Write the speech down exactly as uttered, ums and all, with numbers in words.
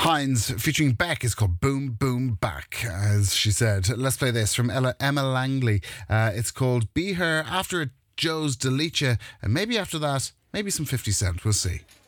Hines featuring Beck is called Boom Boom Back, as she said. Let's play this from Ella, Emma Langley. Uh, it's called Be Her. After it, Joe's Delete Ya, and maybe after that, maybe some fifty Cent. We'll see.